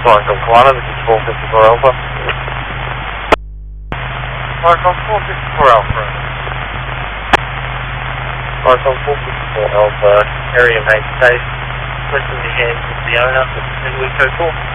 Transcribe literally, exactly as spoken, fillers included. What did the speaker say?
Markham Kalana, this is four fifty-four Alpha. Markham four fifty-four Alpha. Markham four fifty-four Alpha, area main safe, listen to hands with the owner, and we go four.